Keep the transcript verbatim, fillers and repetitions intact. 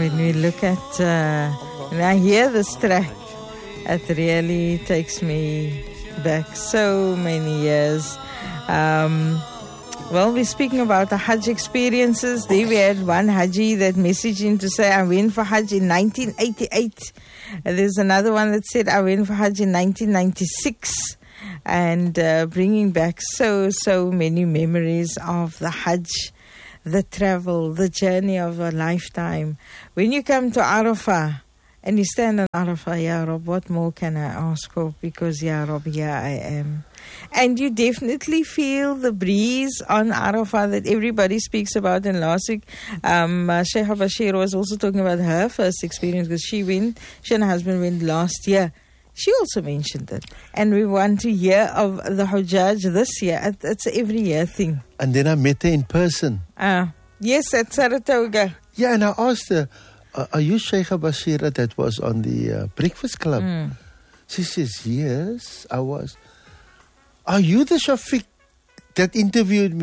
when we look at, uh, when I hear this track, it really takes me back so many years. Um, well, we're speaking about the Hajj experiences. There we had one Haji that messaged in to say, I went for Hajj in nineteen eighty-eight. And there's another one that said, I went for Hajj in nineteen ninety-six. And uh, bringing back so, so many memories of the Hajj, the travel, the journey of a lifetime. When you come to Arafah and you stand on Arafah, Ya Rab, what more can I ask for? Because Ya Rab, here I am. And you definitely feel the breeze on Arafah that everybody speaks about. And last week, um, uh, Sheikha Bashir was also talking about her first experience because she went, she and her husband went last year. She also mentioned it. And we want to hear of the Hujjaj this year. It's an every year thing. And then I met her in person. Ah, yes, at Saratoga. Yeah, and I asked her, uh, are you Sheikha Bashira that was on the uh, Breakfast Club? Mm. She says, yes, I was. Are you the Shafiq that interviewed me?